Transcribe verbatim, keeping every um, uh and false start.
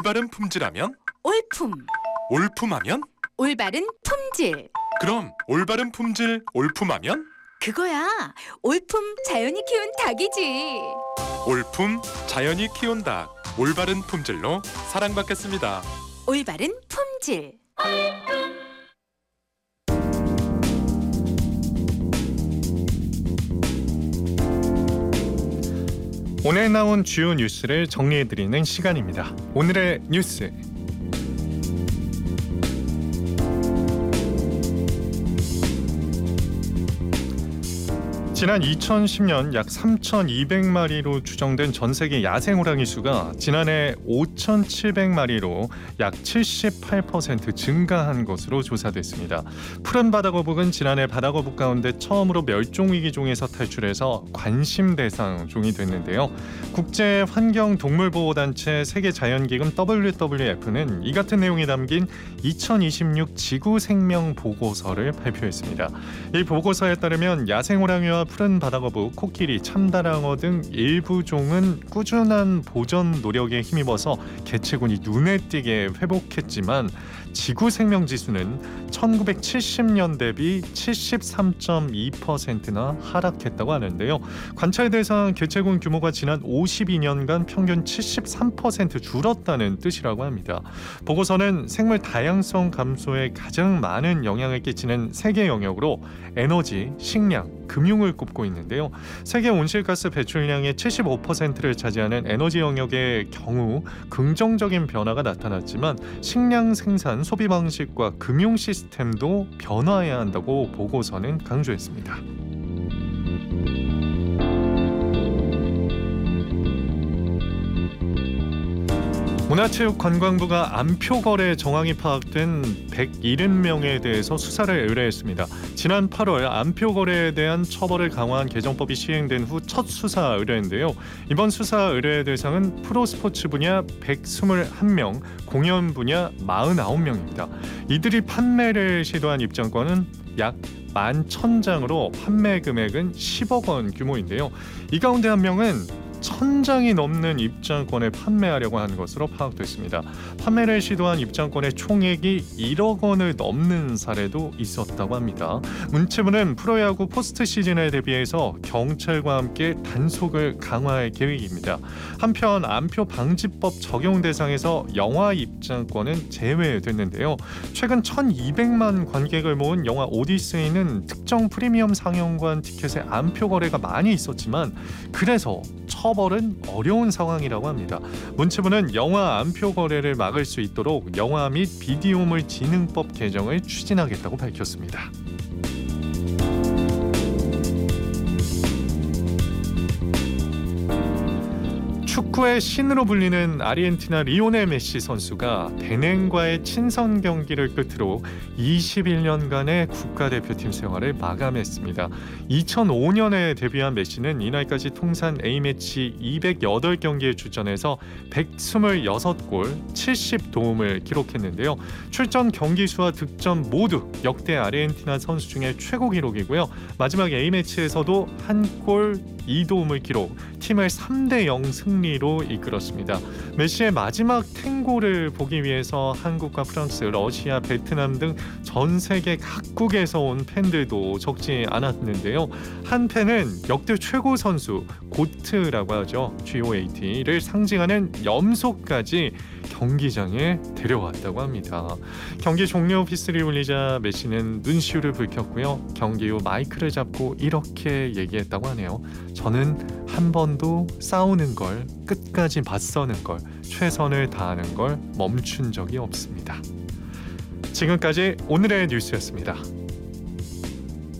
올바른 품질하면? 올품, 올품하면? 올바른 품질. 그럼 올바른 품질 올품하면? 그거야, 올품 자연이 키운 닭이지. 올품 자연이 키운 닭, 올바른 품질로 사랑받겠습니다. 올바른 품질. 오늘 나온 주요 뉴스를 정리해드리는 시간입니다. 오늘의 뉴스. 지난 이천십 년 약 삼천이백 마리로 추정된 전 세계 야생 호랑이 수가 지난해 오천칠백 마리로 약 칠십팔 퍼센트 증가한 것으로 조사됐습니다. 푸른 바다거북은 지난해 바다거북 가운데 처음으로 멸종위기종에서 탈출해서 관심 대상 종이 됐는데요. 국제환경동물보호단체 세계자연기금 더블유 더블유 에프는 이 같은 내용이 담긴 이천이십육 지구생명보고서를 발표했습니다. 이 보고서에 따르면 야생호랑이와 푸른 바다거북, 코끼리, 참다랑어 등 일부 종은 꾸준한 보전 노력에 힘입어서 개체군이 눈에 띄게 회복했지만 지구 생명 지수는 천구백칠십 년 대비 칠십삼 점 이 퍼센트나 하락했다고 하는데요. 관찰 대상 개체군 규모가 지난 오십이 년간 평균 칠십삼 퍼센트 줄었다는 뜻이라고 합니다. 보고서는 생물 다양성 감소에 가장 많은 영향을 끼치는 세계 영역으로 에너지, 식량, 금융을 꼽고 있는데요. 세계 온실가스 배출량의 칠십오 퍼센트를 차지하는 에너지 영역의 경우 긍정적인 변화가 나타났지만 식량 생산, 소비 방식과 금융 시스템도 변화해야 한다고 보고서는 강조했습니다. 문화체육관광부가 암표 거래 정황이 파악된 백칠십 명에 대해서 수사를 의뢰했습니다. 지난 팔월 암표 거래에 대한 처벌을 강화한 개정법이 시행된 후 첫 수사 의뢰인데요. 이번 수사 의뢰 대상은 프로스포츠 분야 백이십일 명, 공연 분야 사십구 명입니다. 이들이 판매를 시도한 입장권은 약 만 천 장으로 판매 금액은 십억 원 규모인데요. 이 가운데 한 명은 천 장이 넘는 입장권을 판매하려고 한 것으로 파악됐습니다. 판매를 시도한 입장권의 총액이 일억 원을 넘는 사례도 있었다고 합니다. 문체부는 프로야구 포스트 시즌에 대비해서 경찰과 함께 단속을 강화할 계획입니다. 한편 암표 방지법 적용 대상에서 영화 입장권은 제외됐는데요. 최근 천이백만 관객을 모은 영화 오디세이는 특정 프리미엄 상영관 티켓의 암표 거래가 많이 있었지만 그래서 처벌은 어려운 상황이라고 합니다. 문체부는 영화 암표 거래를 막을 수 있도록 영화 및 비디오물 진흥법 개정을 추진하겠다고 밝혔습니다. 축구의 신으로 불리는 아르헨티나 리오넬 메시 선수가 베넨과의 친선 경기를 끝으로 이십일 년간의 국가대표팀 생활을 마감했습니다. 이천오 년에 데뷔한 메시는 이날까지 통산 A매치 이백팔 경기에 출전해서 백이십육 골, 칠십 도움을 기록했는데요. 출전 경기 수와 득점 모두 역대 아르헨티나 선수 중에 최고 기록이고요. 마지막 A매치에서도 한 골, 이 도움을 기록, 팀을 삼 대 영 승리로 이끌었습니다. 메시의 마지막 탱고를 보기 위해서 한국과 프랑스, 러시아, 베트남 등 전 세계 각국에서 온 팬들도 적지 않았는데요. 한 팬은 역대 최고 선수 고트라고 하죠. 고트를 상징하는 염소까지 경기장에 데려왔다고 합니다. 경기 종료 휘슬이 울리자 메시는 눈시울을 붉혔고요. 경기 후 마이크를 잡고 이렇게 얘기했다고 하네요. 저는 한 번도 싸우는 걸, 끝까지 맞서는 걸, 최선을 다하는 걸 멈춘 적이 없습니다. 지금까지 오늘의 뉴스였습니다.